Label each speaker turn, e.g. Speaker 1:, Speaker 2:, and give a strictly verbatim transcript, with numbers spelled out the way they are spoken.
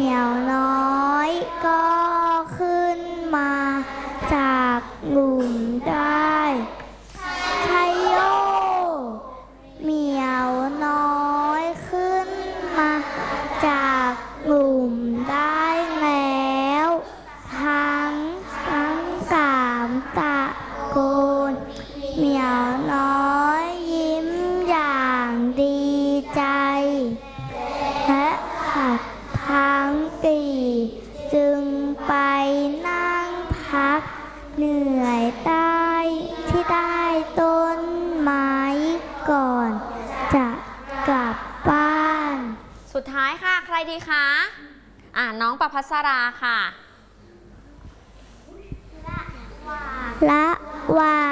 Speaker 1: ยวน้อยก็ขึ้นมาจากหลุมได้ชัยโยเหมียวน้อยขึ้นมาจากหลุมได้แล้วทั้งทั้งสามตะโกนเหมียวน้อยยิ้มอย่างดีใจและขัดทั้งกี่จึงไปนั่งพักเหนื่อยใต้ที่ใต้ต้นไม้ก่อนจะกลับบ้าน
Speaker 2: สุดท้ายค่ะใครดีคะอ่าน้องประภัสราค่ะ
Speaker 1: ละวา